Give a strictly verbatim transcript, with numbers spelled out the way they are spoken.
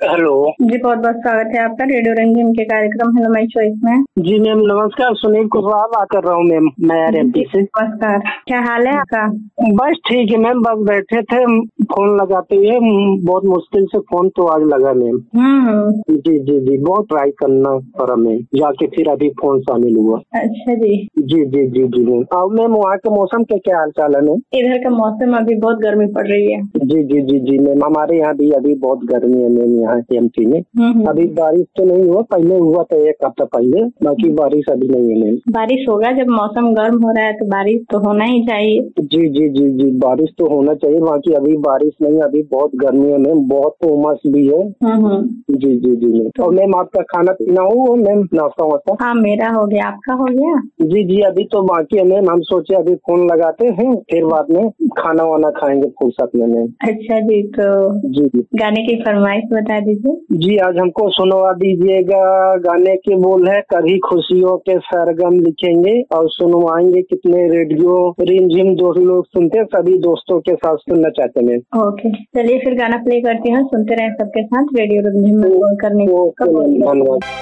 Hello जी, बहुत बहुत स्वागत है आपका रेडियो रंगीन के कार्यक्रम हेलो माय चॉइस में। जी मैम नमस्कार, सुनील कुशवाहा बात कर रहा हूँ मैम, मैं आर एम पी से। नमस्कार, क्या हाल है आपका? बस ठीक है मैम, बस बैठे थे फोन लगाते हुए, बहुत मुश्किल से फोन तो आज लगा मैम। हम्म जी जी जी बहुत ट्राई करना पड़ा मैम, जाके फिर अभी फोन शामिल हुआ। अच्छा जी जी जी जी जी मैम। अब मैम वहाँ के मौसम के क्या हाल चाल है मैम? इधर का मौसम अभी बहुत गर्मी पड़ रही है। जी जी जी जी मैम, हमारे यहाँ भी अभी बहुत गर्मी है मैम, यहाँ एम पी में। हम्म अभी बारिश तो नहीं हुआ, पहले हुआ था एक हफ्ता पहले, बाकी बारिश अभी नहीं है मैम। बारिश होगा, जब मौसम गर्म हो रहा है तो बारिश तो होना ही चाहिए। जी जी जी जी बारिश तो होना चाहिए, बाकी अभी बारिश नहीं, अभी बहुत गर्मी है मैम, बहुत उमस भी है। हम्म जी जी जी मैम। तो मैम आपका खाना पीना हो मैम, नाश्ता वास्ता? हाँ, मेरा हो गया, आपका हो गया? जी जी अभी तो बाकी है मैम, हम सोचे अभी फोन लगाते हैं, फिर बाद में खाना वाना खाएंगे फुर्सत में मैम। अच्छा जी, तो जी जी गाने की फरमाइश बता दीजिए। जी आज हमको सुनवा दीजिएगा, गाने के बोल है कभी खुशियों के सरगम लिखेंगे और सुनवाएंगे कितने रेडियो रिमझिम जो लोग सुनते हैं, सभी दोस्तों के साथ सुनना चाहते हैं। ओके, चलिए फिर गाना प्ले करती हूँ, सुनते रहे सबके साथ रेडियो रिमझिम में कॉल करने ओके मैम, धन्यवाद।